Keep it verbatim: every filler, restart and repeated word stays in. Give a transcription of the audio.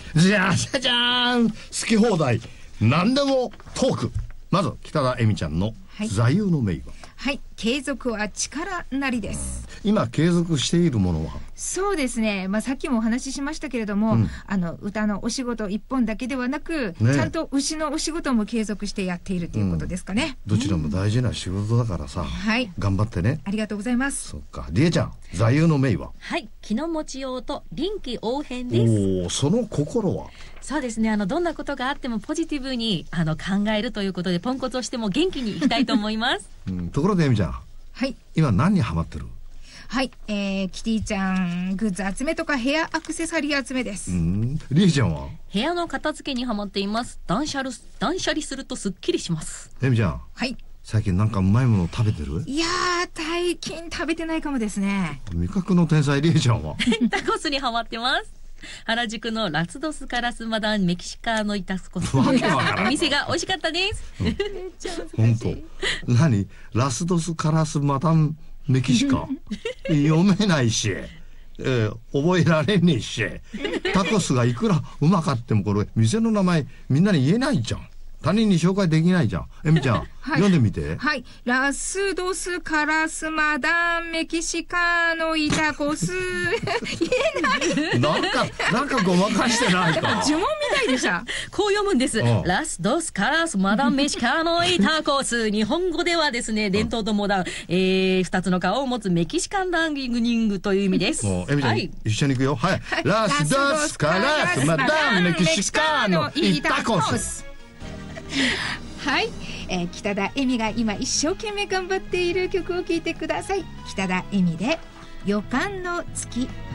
じゃじゃじゃーん、好き放題何でもトーク。まず北田恵美ちゃんの座右の銘は。 はい、継続は力なりです。 今継続しているものは。 そうですね、まあ、さっきもお話ししましたけれども、うん、あの歌のお仕事一本だけではなく、ね、ちゃんと牛のお仕事も継続してやっているということですかね、 うん、どちらも大事な仕事だからさ、うん、はい、頑張ってね。 ありがとうございます。 そっか、りえちゃん座右の銘は。 はい、気の持ちようと臨機応変です。 おー、その心は。 そうですね、あのどんなことがあってもポジティブにあの考えるということで、ポンコツをしても元気にいきたいと思います、 うん、ところで恵美ちゃん、 はい、 今何にハマってる？ はい、えー、キティちゃんグッズ集めとかヘアアクセサリー集めです。 うん、りえちゃんは？ 部屋の片付けにハマっています。断捨離断捨離するとすっきりします。 恵美ちゃん、 はい、 最近なんかうまいもの食べてる？ いやー、最近食べてないかもですね。 味覚の天才りえちゃんは？ タコスにハマってます。原宿のラスドスカラスマダンメキシカーノイタスコスお店が美味しかったです。 本当？何？ラスドスカラスマダンメキシカ読めないし、えー、覚えられねえし、タコスがいくらうまかってもこれ店の名前みんなに言えないじゃん。他人に紹介できないじゃん。えみちゃん、はい、読んでみて。 はい。ラスドスカラスマダンメキシカのイタコス。言えない。 なんか、なんかごまかしてないか。 呪文みたいでした。 こう読むんです。ラスドスカラスマダンメキシカのイタコス。日本語ではですね、伝統とモダン、えー、二つの顔を持つメキシカンランニングという意味です。 もう、えみちゃん、はい、一緒に行くよ。はい。ラスドスカラスマダンメキシカのイタコス。 はい、えー、北田恵美が今一生懸命頑張っている曲を聴いてください。北田恵美で予感の月。